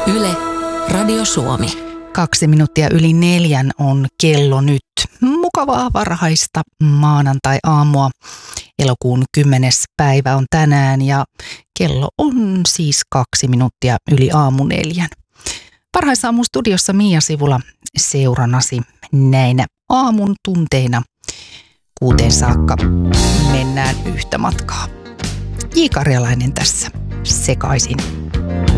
Yle, Radio Suomi. 4:02 on kello nyt. Mukavaa varhaista maanantai-aamua. Elokuun 10. päivä on tänään ja kello on siis 4:02. Varhaisaamun studiossa Mia Sivula seurannasi näinä aamun tunteina. 6 saakka mennään yhtä matkaa. J. Karjalainen tässä sekaisin.